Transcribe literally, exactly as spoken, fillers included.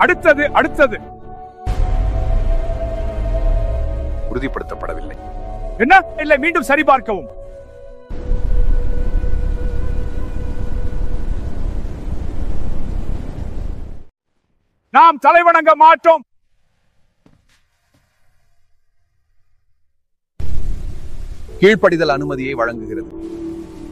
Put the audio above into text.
அடுத்தது அடுத்தது உறுதிப்படுத்தப்படவில்லை. என்ன? இல்லை, மீண்டும் சரிபார்க்கவும். நாம் தலைவணங்க மாட்டோம். கீழ்ப்படிதல் அனுமதியை வழங்குகிறது.